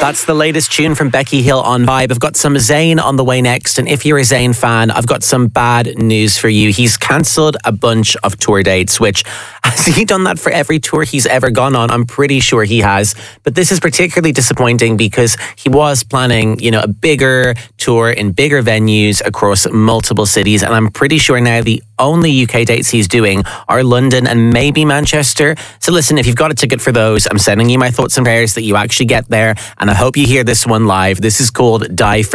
That's the latest tune from Becky Hill on Vibe. I've got some Zayn on the way next, and if you're a Zayn fan, I've got some bad news for you. He's cancelled a bunch of tour dates, which, has he done that for every tour he's ever gone on? I'm pretty sure he has. But this is particularly disappointing because he was planning, a bigger tour in bigger venues across multiple cities, and I'm pretty sure now the only UK dates he's doing are London and maybe Manchester. So listen, if you've got a ticket for those, I'm sending you my thoughts and prayers that you actually get there, and I hope you hear this one live. This is called Die For